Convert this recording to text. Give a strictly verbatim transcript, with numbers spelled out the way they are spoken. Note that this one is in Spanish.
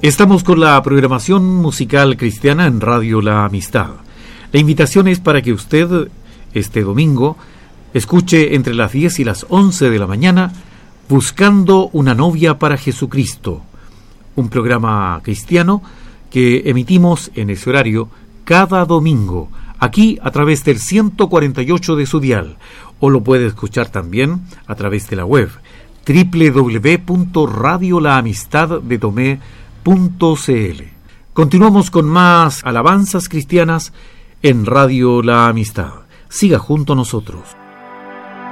Estamos con la programación musical cristiana en Radio La Amistad. La invitación es para que usted, este domingo, escuche entre las diez y las once de la mañana Buscando una novia para Jesucristo, un programa cristiano que emitimos en ese horario cada domingo, aquí a través del ciento cuarenta y ocho de su dial, o lo puede escuchar también a través de la web doble u doble u doble u punto radio la amistad de tomé punto c l. Continuamos con más alabanzas cristianas en Radio La Amistad. Siga junto a nosotros.